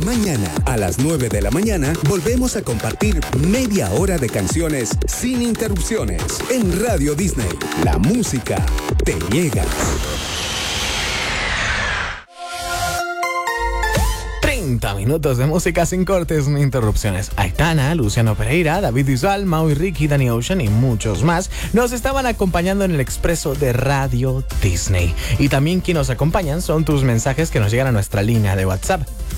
Mañana, a las 9 de la mañana, volvemos a compartir media hora de canciones sin interrupciones en Radio Disney. La música te llega. 30 minutos de música sin cortes ni interrupciones. Aitana, Luciano Pereira, David Bisbal, Maui Ricky, Danny Ocean y muchos más nos estaban acompañando en el expreso de Radio Disney. Y también quienes nos acompañan son tus mensajes que nos llegan a nuestra línea de WhatsApp.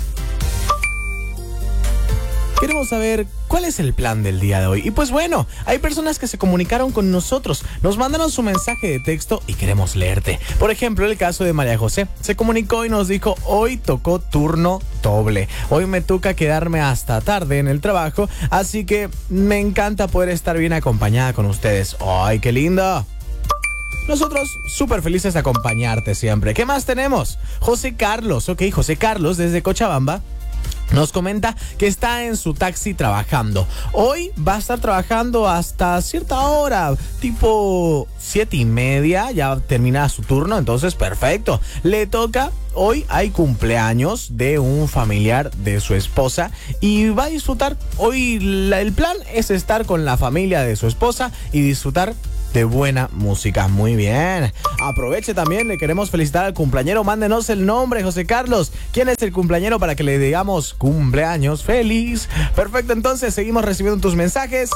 Queremos saber cuál es el plan del día de hoy. Y pues bueno, hay personas que se comunicaron con nosotros, nos mandaron su mensaje de texto y queremos leerte. Por ejemplo, el caso de María José. Se comunicó y nos dijo: hoy tocó turno doble. Hoy me toca quedarme hasta tarde en el trabajo, así que me encanta poder estar bien acompañada con ustedes. ¡Ay, qué lindo! Nosotros súper felices de acompañarte siempre. ¿Qué más tenemos? José Carlos. Ok, José Carlos desde Cochabamba nos comenta que está en su taxi trabajando. Hoy va a estar trabajando hasta cierta hora, tipo 7:30, ya termina su turno, entonces perfecto. Le toca, hoy hay cumpleaños de un familiar de su esposa y va a disfrutar. Hoy el plan es estar con la familia de su esposa y disfrutar de buena música. Muy bien. Aproveche también, le queremos felicitar al cumpleañero. Mándenos el nombre, José Carlos. ¿Quién es el cumpleañero para que le digamos cumpleaños feliz? Perfecto, entonces seguimos recibiendo tus mensajes.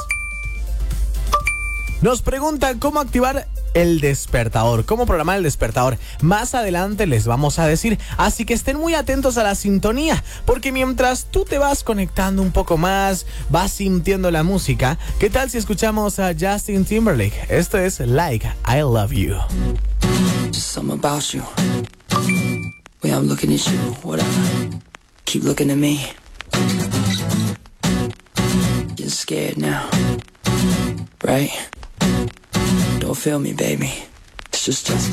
Nos preguntan cómo activar el despertador, cómo programar el despertador. Más adelante les vamos a decir, así que estén muy atentos a la sintonía, porque mientras tú te vas conectando un poco más, vas sintiendo la música. ¿Qué tal si escuchamos a Justin Timberlake? Esto es Like I Love You. Just something about you. Way I'm looking at you, whatever. Keep looking at me. Getting scared now, right? Don't feel me, baby. It's just